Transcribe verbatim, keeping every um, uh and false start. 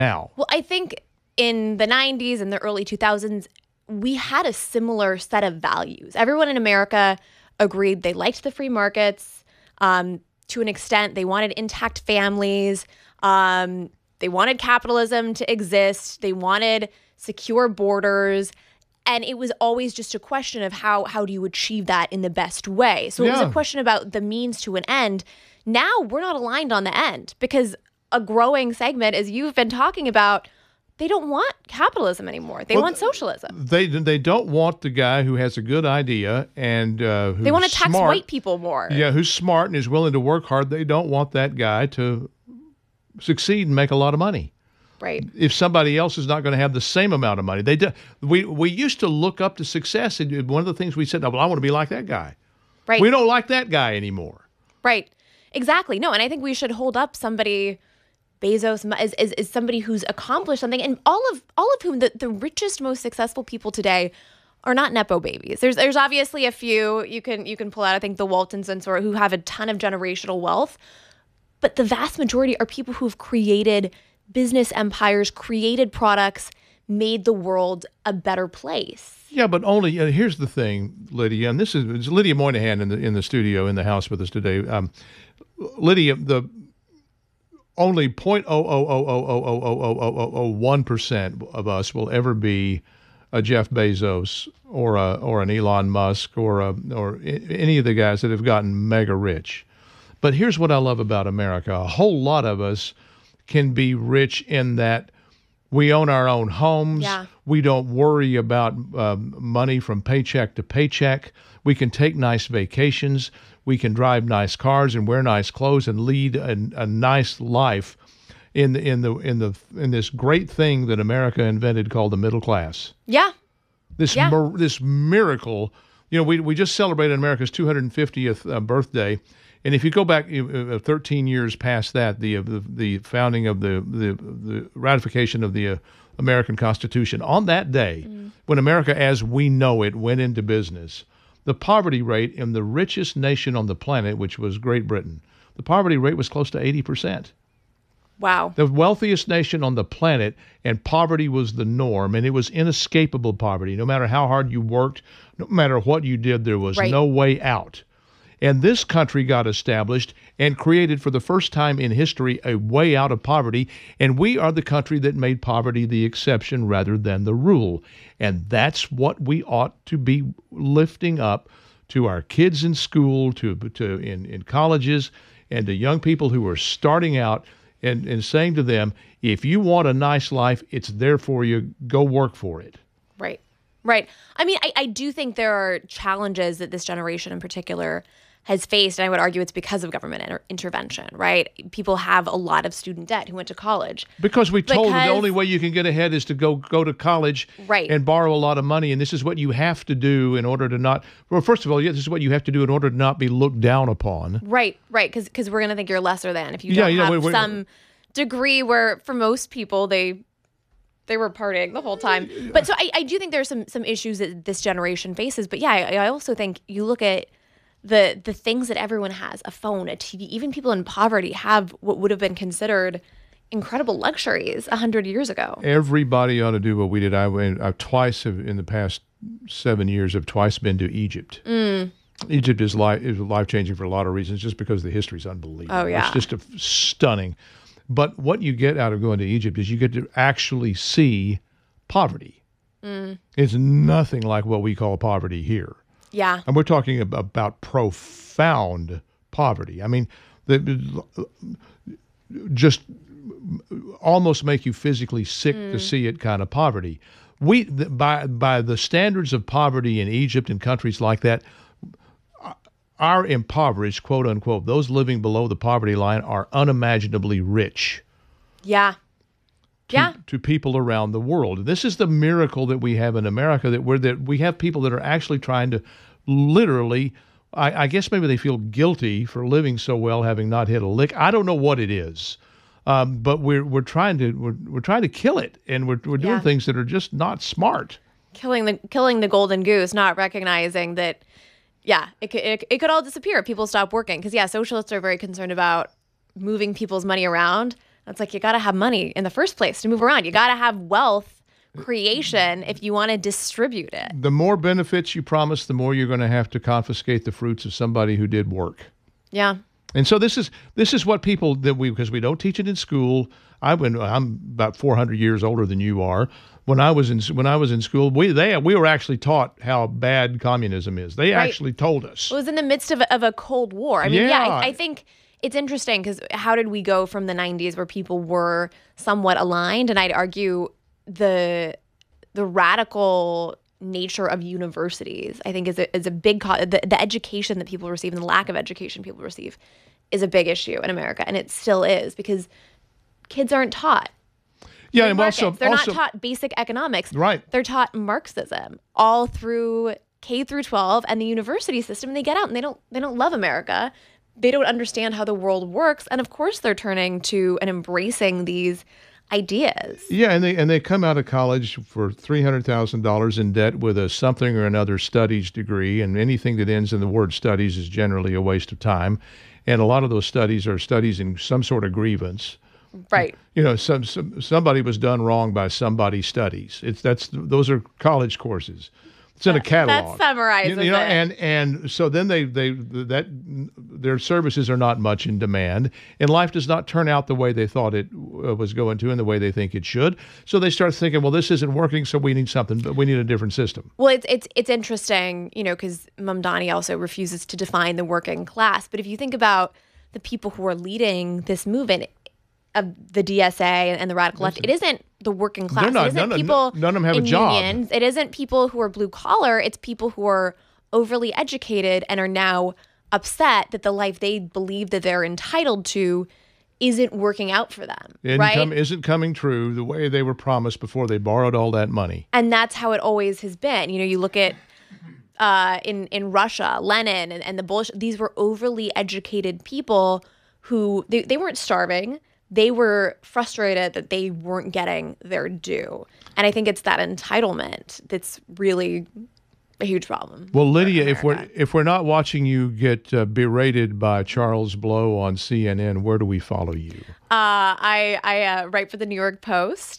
now? Well, I think in the nineties and the early two thousands, we had a similar set of values. Everyone in America agreed they liked the free markets. Um, to an extent, they wanted intact families. Um, they wanted capitalism to exist. They wanted secure borders. And it was always just a question of how how do you achieve that in the best way. So it Yeah. was a question about the means to an end. Now we're not aligned on the end because a growing segment, as you've been talking about, they don't want capitalism anymore. They Well, want socialism. They they don't want the guy who has a good idea and uh, who's They want to tax smart. white people more. Yeah, who's smart and is willing to work hard. They don't want that guy to succeed and make a lot of money. Right. If somebody else is not going to have the same amount of money, they do. We we used to look up to success, and one of the things we said, "Oh, well, I want to be like that guy." Right. We don't like that guy anymore. Right. Exactly. No, and I think we should hold up somebody, Bezos, as, as, as somebody who's accomplished something, and all of all of whom, the, the richest, most successful people today are not Nepo babies. There's there's obviously a few you can you can pull out, I think the Waltons and sort of who have a ton of generational wealth, but the vast majority are people who have created business empires, created products, made the world a better place. Yeah, but only uh, here's the thing, Lydia, and this is it's Lydia Moynihan in the in the studio in the house with us today. Um, Lydia, the only point oh oh oh oh oh oh oh oh oh oh one percent of us will ever be a Jeff Bezos or a or an Elon Musk or a or any of the guys that have gotten mega rich. But here's what I love about America: a whole lot of us can be rich in that we own our own homes. Yeah. We don't worry about um, money from paycheck to paycheck. We can take nice vacations. We can drive nice cars and wear nice clothes and lead a, a nice life in the, in the in the in this great thing that America invented called the middle class. Yeah. This Yeah. mir- this miracle. You know, we we just celebrated America's two hundred fiftieth uh, birthday. And if you go back uh, thirteen years past that, the, uh, the the founding of the the, the ratification of the uh, American Constitution, on that day, mm. when America as we know it went into business, the poverty rate in the richest nation on the planet, which was Great Britain, the poverty rate was close to eighty percent. Wow. The wealthiest nation on the planet, and poverty was the norm, and it was inescapable poverty. No matter how hard you worked, no matter what you did, there was Right. no way out. And this country got established and created for the first time in history a way out of poverty. And we are the country that made poverty the exception rather than the rule. And that's what we ought to be lifting up to our kids in school, to, to in, in colleges, and to young people who are starting out, and, and saying to them, if you want a nice life, it's there for you. Go work for it. Right. Right. I mean, I, I do think there are challenges that this generation in particular has faced, and I would argue it's because of government inter- intervention, right? People have a lot of student debt who went to college. Because we told them Because- the only way you can get ahead is to go go to college Right. and borrow a lot of money, and this is what you have to do in order to not, well, first of all, yeah, this is what you have to do in order to not be looked down upon. Right, right, because we're going to think you're lesser than if you Yeah, don't yeah, have we- we- some degree where, for most people, they they were partying the whole time. But so I, I do think there's some some issues that this generation faces. But yeah, I, I also think you look at the the things that everyone has, a phone, a T V, even people in poverty have what would have been considered incredible luxuries a hundred years ago. Everybody ought to do what we did. I went I twice have, in the past seven years have twice been to Egypt. Mm. Egypt is life is life changing for a lot of reasons, just because the history is unbelievable. Oh, yeah. It's just a, stunning. But what you get out of going to Egypt is you get to actually see poverty. Mm. It's nothing like what we call poverty here. Yeah. And we're talking ab- about profound poverty. I mean, the, just almost make you physically sick Mm. to see it kind of poverty. We, the, by by the standards of poverty in Egypt and countries like that, our impoverished, quote unquote, those living below the poverty line are unimaginably rich. Yeah. To, Yeah. to people around the world. This is the miracle that we have in America, that we're that we have people that are actually trying to literally, I, I guess maybe they feel guilty for living so well, having not hit a lick. I don't know what it is, um, but we're we're trying to we're, we're trying to kill it, and we're we're doing Yeah. things that are just not smart. Killing the killing the golden goose, not recognizing that, yeah, it could it, it could all disappear if people stop working. Because yeah, socialists are very concerned about moving people's money around. It's like you got to have money in the first place to move around. You got to have wealth creation if you want to distribute it. The more benefits you promise, the more you're going to have to confiscate the fruits of somebody who did work. Yeah. And so this is this is what people that we because we don't teach it in school. I went, I'm about four hundred years older than you are. When I was in when I was in school, we they we were actually taught how bad communism is. They Right. actually told us. It was in the midst of a, of a Cold War. I mean, yeah, Yeah. I, I think it's interesting because how did we go from the nineties where people were somewhat aligned? And I'd argue the the radical nature of universities, I think, is a, is a big co- the, the education that people receive and the lack of education people receive is a big issue in America, and it still is because kids aren't taught. Yeah, free and markets. also They're also not taught basic economics. Right. They're taught Marxism all through K through twelve and the university system. And they get out and they don't they don't love America. They don't understand how the world works, and of course they're turning to and embracing these ideas. Yeah, and they and they come out of college for three hundred thousand dollars in debt with a something or another studies degree, and anything that ends in the word studies is generally a waste of time. And a lot of those studies are studies in some sort of grievance. Right. You know, some, some somebody was done wrong by somebody's studies. It's that's those are college courses. It's in a catalog. That summarizes you, you know, it. and and so then they they that their services are not much in demand, and life does not turn out the way they thought it uh, was going to, and the way they think it should. So they start thinking, well, this isn't working, so we need something, but we need a different system. Well, it's it's it's interesting, you know, because Mamdani also refuses to define the working class. But if you think about the people who are leading this movement of the D S A and the radical left, it isn't the working class. They're not- it isn't none of- people none of them have a in job. unions. It isn't people who are blue collar. It's people who are overly educated and are now upset that the life they believe that they're entitled to isn't working out for them. Income right? isn't coming true the way they were promised before they borrowed all that money. And that's how it always has been. You know, you look at uh, in in Russia, Lenin and, and the Bolsheviks. These were overly educated people who they, they weren't starving. They were frustrated that they weren't getting their due. And I think it's that entitlement that's really a huge problem. Well, for Lydia, if we're America. if we're not watching you get uh, berated by Charles Blow on C N N, where do we follow you? Uh, I I uh, write for the New York Post.